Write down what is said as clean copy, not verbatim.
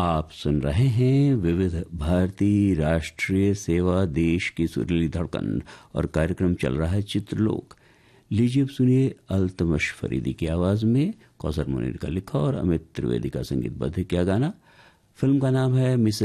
आप सुन रहे हैं विविध भारती राष्ट्रीय सेवा, देश की सुरीली धड़कन, और कार्यक्रम चल रहा है चित्रलोक। लीजिए अब सुनिए अल्तमश फरीदी की आवाज में कौसर मुनीर का लिखा और अमित त्रिवेदी का संगीतबद्ध किया गाना। फिल्म का नाम है मिसेस